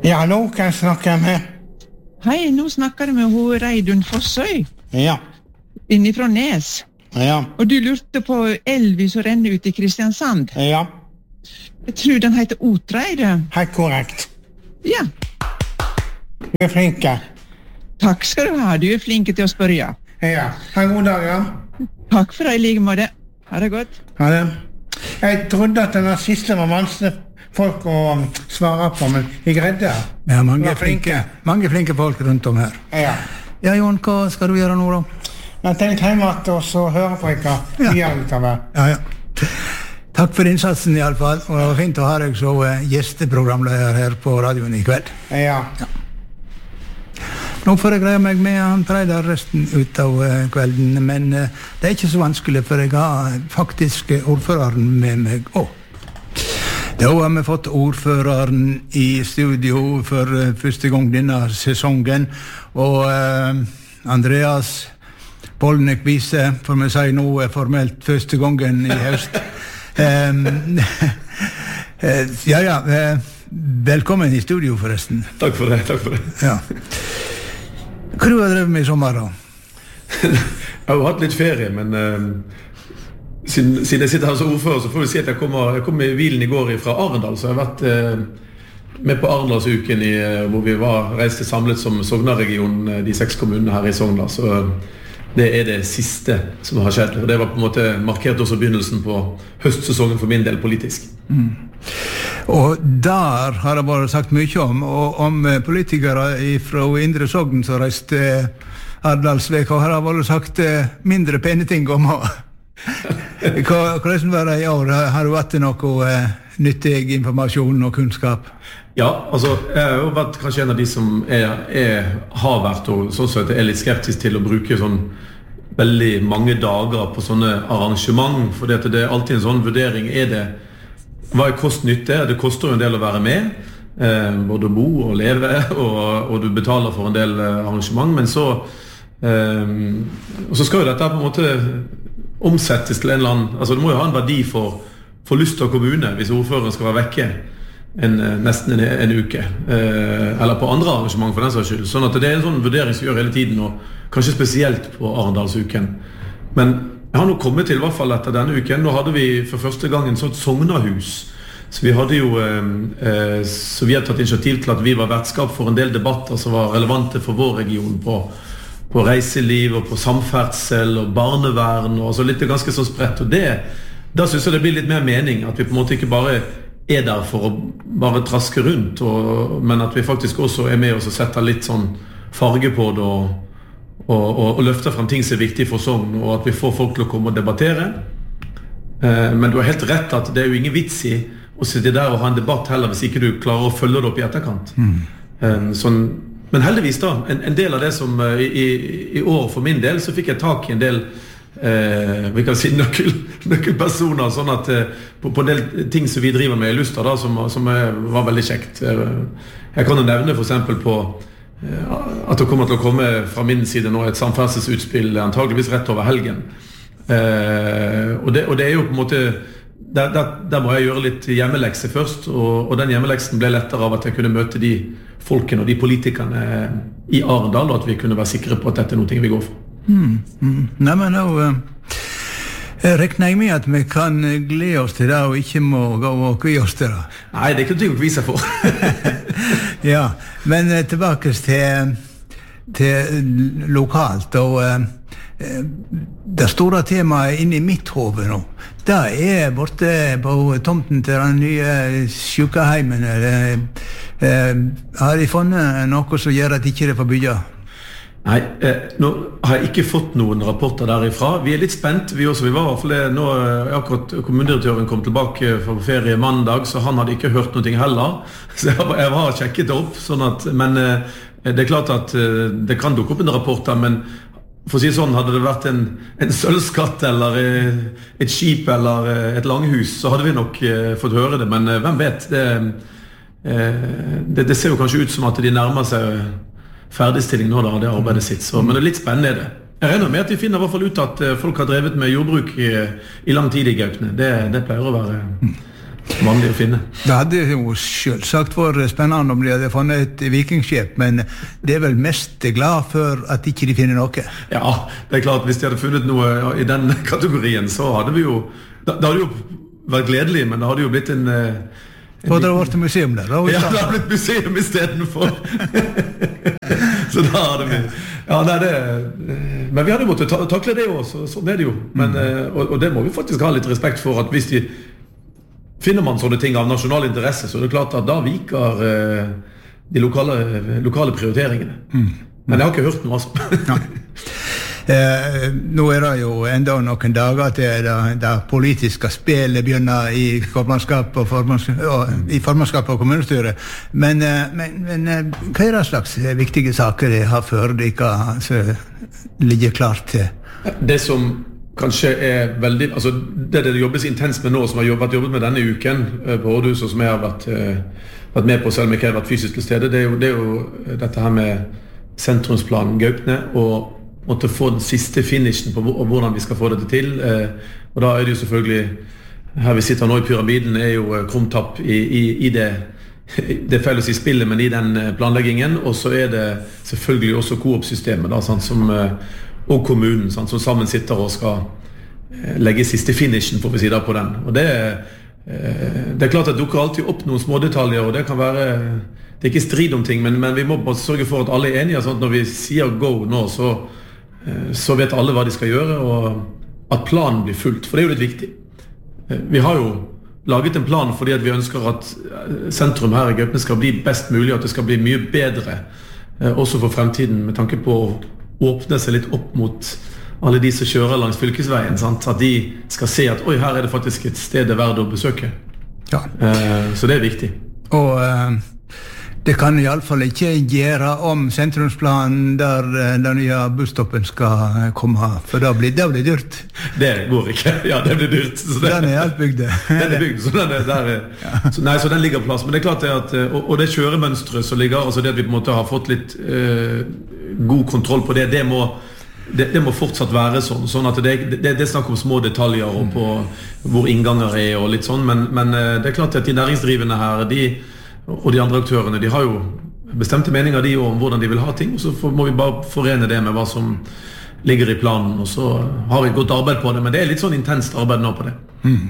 Ja, nå kan jeg snakke med. Hei, nå snakker du med hun Reidun Fossøy, Ja, innifra Nes. ja, Og du lurte på elvi som renner ut i Kristiansand. ja, Jeg tror den heter Otreide. helt korrekt. Ja, Du er flinke. takk skal du ha. Du er flinke til å spørre. Ja, ha en god dag, ja. Takk for det, i like måte. Ha det godt. Ha det. Jeg trodde at den siste var vanskelig folk å svare på, men jeg greide det. Ja, mange Var flinke. mange flinke folk rundt om her. Ja. Ja, Jon, hva skal du gjøre nå da? Jeg tenkte hjemme at også høre på dere videre utover. Ja, ja. Takk for innsatsen i alle fall, og det var fint å ha deg så gjesteprogramleder her på radioen i kveld. Ja. Nå får jeg greie meg med han Reidar resten ut av kvelden, men det er ikke så vanskelig, for jeg har faktisk ordføreren med meg også. Da har vi fått ordføreren i studio for første gang denne sesongen, og Andreas Polnek viser, for vi sier nå formelt første gangen i høst. Velkommen i studio forresten. Takk for det. Ja. Hva du har drevet med i sommer da? Jeg har jo hatt litt ferie, men siden jeg sitter her som ordfører, så får vi si at jeg kom i bilen i går fra Arendal, så jeg har vært med på Arendalsuken hvor vi reiste samlet som Sogna-region, de 6 kommunene her i Sogndal, så det er det siste som har skjedd, og det var på en måte markert også begynnelsen på høstsesongen for min del politisk. Og der har det vært sagt mye om politikere fra Indre Sogn som reiste Arendalsveka, har det vært sagt mindre pene ting om. Hvordan var det i år? Har du hatt noe nyttig informasjon og kunnskap? Ja, altså, jeg har jo vært kanskje en av de som har vært, og sånn sett er litt skeptisk til å bruke sånn veldig mange dager på sånne arrangement, for det er alltid en sånn vurdering. Hva er kost-nytte? Det koster jo en del å være med, både å bo og leve, og du betaler for en del arrangement, men så skal jo dette på en måte omsettes til en eller annen, altså det må jo ha en verdi for Lystad kommune hvis ordføreren skal være vekke nesten en uke, eller på andre arrangement for den saks skyld, sånn at det er en sånn vurdering som gjør hele tiden, og kanskje spesielt på Arendalsuken. Men jeg har nå kommet til, i hvert fall etter denne uken, nå hadde vi for første gang en sånn Sognahus, så vi hadde jo så vi har tatt initiativ til at vi var vertskap for en del debatter som var relevante for vår region på reiseliv og på samferdsel og barnevern og altså litt ganske sånn spredt, og da synes jeg det blir litt mer mening at vi på en måte ikke bare der for å bare traske rundt, men at vi faktisk også med oss og setter litt sånn farge på det og løfter frem ting som er viktig for Sogn, og at vi får folk til å komme og debattere. Men du har helt rett at det er jo ingen vits i å sitte der og ha en debatt heller hvis ikke du klarer å følge det opp i etterkant. Men heldigvis da, en del av det som i år for min del, så fikk jeg tak i en del vi kan si nøkkelpersoner, sånn at på en del ting som vi driver med i Lystad da, som var veldig kjekt. Jeg kan jo nevne for eksempel på at det kommer til å komme fra min side nå et samferdselsutspill antageligvis rett over helgen. Og det er jo på en måte der må jeg gjøre litt hjemmelekse først, og den hjemmeleksen ble lettere av at jeg kunne møte de folkene og de politikerne i Arendal, og at vi kunne være sikre på at dette er noe vi går for. Nei, men nå regner jeg med at vi kan glede oss til det og ikke må gå og kvie oss til det. Nei, det er ikke noe å kvie seg for. Ja, men tilbake til lokalt, og det store temaet inne i mitt hode nå, det borte på tomten til den nye sykeheimen. Har de funnet noe som gjør at ikke det får bygge? Nei, nå har jeg ikke fått noen rapporter derifra. Vi litt spent, vi også. Vi var i hvert fall det. Nå akkurat kommunedirektøren kom tilbake fra ferie mandag, så han hadde ikke hørt noe heller. Så jeg har sjekket det opp, sånn at, men det klart at det kan dukke opp en rapport der, men for å si sånn, hadde det vært en sølvskatt eller et skip eller et langhus, så hadde vi nok fått høre det, men hvem vet? Det ser jo kanskje ut som at de nærmer seg ferdigstilling nå da, det arbeidet sitt, så, men det er litt spennende det. Jeg regner med at vi finner i hvert fall ut at folk har drevet med jordbruk i lang tid i Gaupne. Det pleier å være vanlig å finne. Det hadde jo selvsagt vært spennende om de hadde funnet et vikingskip, men det vel mest glad for at ikke de finner noe. Ja, det klart, hvis de hadde funnet noe i den kategorien, så hadde vi jo, det hadde jo vært gledelig, men det hadde jo blitt en For det har vært museum der, da? Ja, det har blitt museum i stedet for. Så da hadde vi... Ja, men vi hadde måttet takle det også, sånn det jo. Men, og det må vi faktisk ha litt respekt for, at hvis finner man sånne ting av nasjonal interesse, så er det klart at da viker de lokale prioriteringene. Men jeg har ikke hørt noe, altså. Nå er det jo enda noen dager til det politiske spillet begynner i formannskap og kommunestyret. Men hva er det slags viktige saker det har for dere som ligger klart til? Det som kanskje er veldig, altså det jobbes intenst med nå, som har jobbet med denne uken på Rådhuset, som jeg har vært med på, selv om jeg ikke har vært fysisk til stede, det er jo dette her med sentrumsplanen Gaupne, og måtte få den siste finishen på hvordan vi skal få dette til. Og da er det jo selvfølgelig, her vi sitter nå i pyramiden, er jo krumtapp i det felles i spillet, men i den planleggingen, og så er det selvfølgelig også Coop-systemet, da, og kommunen, som sammen sitter og skal legge siste finishen, får vi si da, på den. Og det er klart at det dukker alltid opp noen små detaljer, og det kan være, det er ikke strid om ting, men vi må bare sørge for at alle er enige, sånn at når vi sier go nå, så vet alle hva de skal gjøre, og at planen blir fulgt, for det er jo litt viktig. Vi har jo laget en plan fordi at vi ønsker at sentrum her i Gaupne skal bli best mulig, at det skal bli mye bedre, også for fremtiden, med tanke på å åpne seg litt opp mot alle de som kjører langs fylkesveien, sant? At de skal se at oi, her er det faktisk et sted det er verdt å besøke. Ja. Så det er viktig. Og det kan i alle fall ikke gjøre om sentrumsplanen der den nye busstoppen skal komme, for da blir det dyrt. Det går ikke. Ja, det blir dyrt. Så den er alt bygd. Den er bygd, så den er der. Ja. Så den ligger på plass. Men det er klart det at, og det kjøremønstret som ligger, altså det at vi på en måte har fått litt god kontroll på det må fortsatt være sånn at det er snakk om små detaljer og på hvor innganger er og litt sånn, men det er klart at de næringsdrivende her, og de andre aktørene, de har jo bestemte meninger de om hvordan de vil ha ting, og så må vi bare forene det med hva som ligger i planen, og så har vi et godt arbeid på det, men det er litt sånn intenst arbeid nå på det.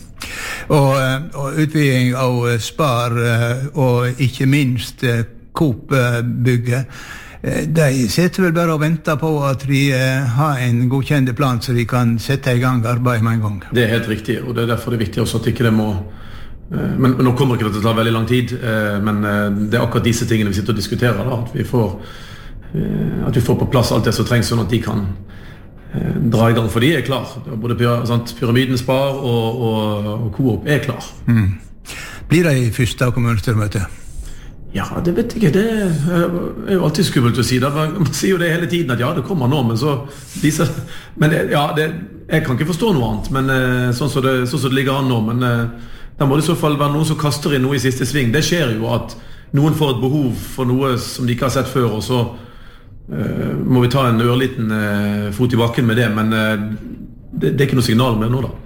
Og utviding av Spar og ikke minst Coop-bygget, de sitter vel bare og venter på at vi har en godkjent plan så de kan sette i gang arbeid med en gang. Det er helt riktig, og det er derfor det er viktig også at ikke det må men nå kommer ikke det til å ta veldig lang tid, men det er akkurat disse tingene vi sitter og diskuterer da, at vi får på plass alt det som trengs sånn at de kan dra i gang, for de er klar. Både pyramiden Spar og Coop er klar. Blir det i første kommunestyremøte? Ja, det vet jeg ikke. Det er jo alltid skummelt å si det. Man sier jo det hele tiden at ja, det kommer nå, men så viser jeg kan ikke forstå noe annet, men sånn som det ligger an nå, men da må det i så fall være noen som kaster inn noe i siste sving. Det skjer jo at noen får et behov for noe som de ikke har sett før, og så må vi ta en ørliten fot i bakken med det, men det er ikke noe signal med nå da.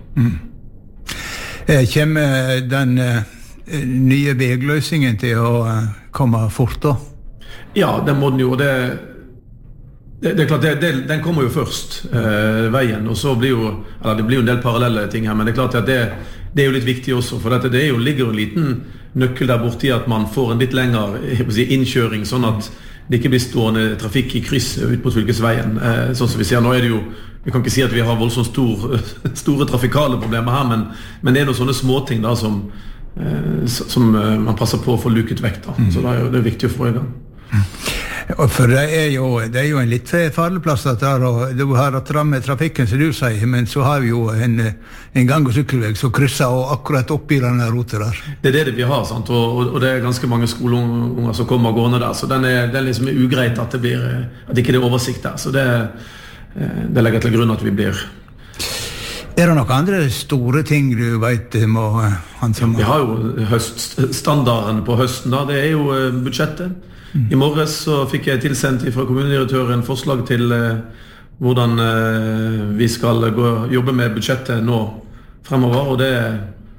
Kommer den nye vegløsningen til å komme fort da? Ja, den må den jo, og det er klart, den kommer jo først, veien, og så blir jo, eller det blir jo en del parallelle ting her, men det er klart at det er jo litt viktig også, for dette, ligger jo en liten nøkkel der borte i at man får en litt lengre innkjøring, sånn at det ikke blir stående trafikk i kryss ut på fylkesveien. Sånn som vi ser, nå er det jo, vi kan ikke si at vi har voldsomt store trafikale problemer her, men det er noen sånne småting da som man passer på å få luket vekk da. Så da er det viktig å få i gang. For det er jo en litt farlig plass at du har at ramme trafikken som du sier, men så har vi jo en gang- og sykkelveg som krysser og akkurat oppi denne rotet der. Det er det vi har, sant? Og det er ganske mange skoleunger som kommer gående der, så det er liksom ugreit at det ikke er oversikt der, så det legger til grunn at vi blir. Er det noen andre store ting du vet må handsame? Vi har jo standarden på høsten da, det er jo budsjettet. I morges så fikk jeg tilsendt fra kommunedirektøren forslag til hvordan vi skal jobbe med budsjettet nå fremover, og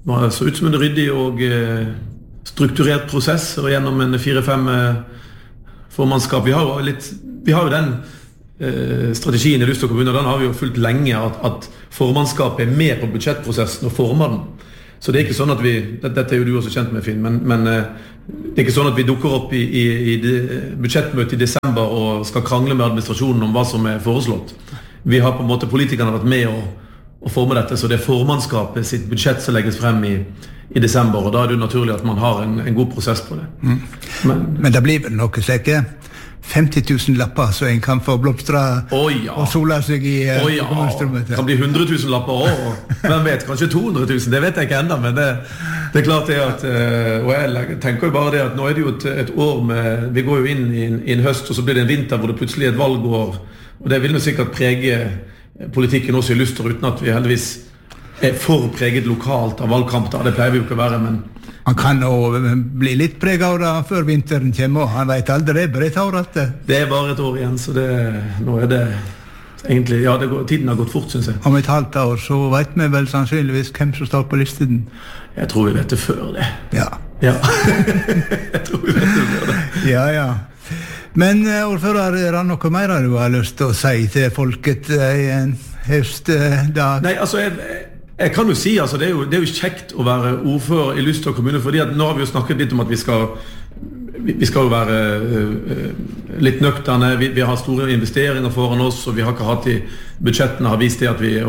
Det så ut som en ryddig og strukturert prosess, og gjennom en 4-5 formannskap. Vi har jo den strategien i Luster kommune, og den har vi jo fulgt lenge, at formannskapet med på budsjettprosessen og former den. Så det ikke sånn at dette jo du også kjent med, Finn, men det ikke sånn at vi dukker opp i budsjettmøtet i desember og skal krangle med administrasjonen om hva som foreslått. Vi har på en måte, politikerne vært med å forme dette, så det formannskapet sitt budsjett som legges frem i desember, og da det jo naturlig at man har en god prosess på det. Men det blir vel noe slik 50 000 lapper så en kan få blomstra og sola seg i kommunestrømmet. Det kan bli 100 000 lapper også, og hvem vet, kanskje 200 000, det vet jeg ikke enda, men det klart det at, og jeg tenker jo bare det at nå det jo et år med, vi går jo inn i en høst, og så blir det en vinter hvor det plutselig et valgår, og det vil jo sikkert prege politikken også i Luster, uten at vi heldigvis for preget lokalt av valgkamper, det pleier vi jo ikke å være, men han kan jo bli litt preget av det før vinteren kommer, og han vet aldri, bare et år alt det. Det bare et år igjen, så nå det egentlig, tiden har gått fort, synes jeg. Om et halvt år så vet vi vel sannsynligvis hvem som står på listen. Jeg tror vi vet det før det. Ja. Jeg tror vi vet det før det. Ja. Men ordfører, det noe mer du har lyst til å si til folket i en høstdag? Nei, altså, jeg kan jo si, altså, det er jo kjekt å være ordfører i Luster kommune, fordi at nå har vi jo snakket litt om at vi skal jo være litt nøkterne, vi har store investeringer foran oss, og vi har ikke hatt i budsjettene har vist det at vi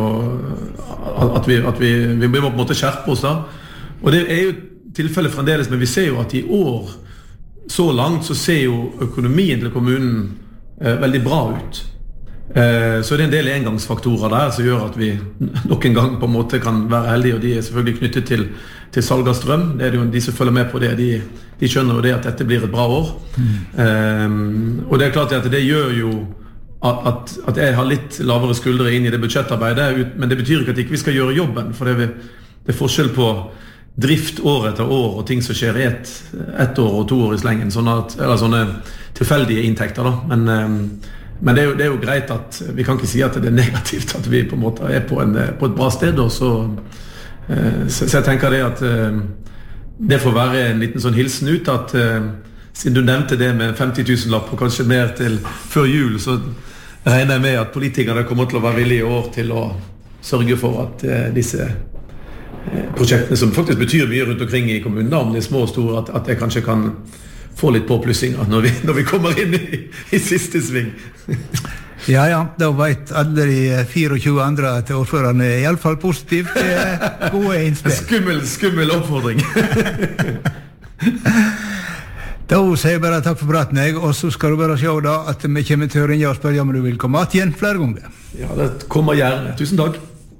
må på en måte skjerpe oss da. Og det er jo tilfellet fremdeles, men vi ser jo at i år, så langt, så ser jo økonomien til kommunen veldig bra ut. Så det en del engangsfaktorer der som gjør at vi nok en gang på en måte kan være heldige, og de selvfølgelig knyttet til salg av strøm. Det jo de som følger med på det, de skjønner jo det at dette blir et bra år. Og det klart at det gjør jo at jeg har litt lavere skuldre inn i det budsjettarbeidet, men det betyr ikke at ikke vi skal gjøre jobben, for det er forskjell på drift år etter år og ting som skjer i ett år og 2 år i slengen, eller sånne tilfeldige inntekter da, men det er jo greit at vi kan ikke si at det negativt at vi på en måte på et bra sted, og så jeg tenker det at det får være en liten sånn hilsen ut at siden du nevnte det med 50 000 lapp og kanskje mer til før jul, så regner jeg med at politikerne kommer til å være villige i år til å sørge for at disse prosjektene som faktisk betyr mye rundt omkring i kommunen, om de små og store, at jeg kanskje kan få litt påplussinger når vi kommer inn i siste sving. Ja, da vet alle de 24 andre til ordførerne i alle fall positivt gode innspill. Skummel oppfordring. Da sier jeg bare takk for praten, og så skal du bare se da at vi kommer til å ringe og spørre om du vil komme igjen flere ganger. Ja, det kommer gjerne. Tusen takk.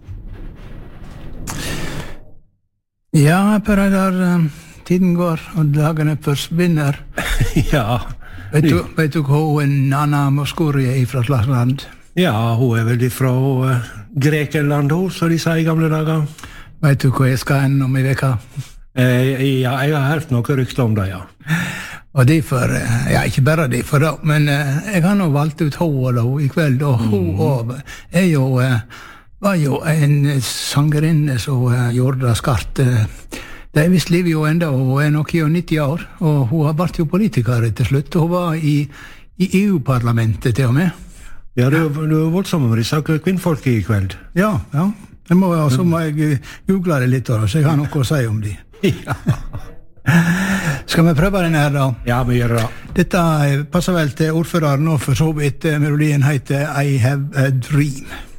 Ja, Per Reidar, tiden går, og dagene forsvinner. Ja. Vet du hva Nana Mouskouri fra slags land? Ja, hun vel fra Grekenland, som de sa i gamle dager. Vet du hva jeg skal ende om i veka? Ja, jeg har hørt noe rykte om det, ja. Og derfor, ikke bare derfor da, men jeg har nå valgt ut hun da i kveld, og hun var jo en sangerinne som gjorde det skarpt. Det visst livet jo enda, og hun nok 90 år, og hun har vært jo politiker til slutt, og hun var i EU-parlamentet til og med. Ja, du er voldsomme med disse kvinnfolk i kveld. Ja. Så må jeg google det litt, så jeg har noe å si om de. Ja. Skal vi prøve den her da? Ja, vi gjør det. Dette passer vel til ordføreren, og for så vidt melodien heter I Have a Dream.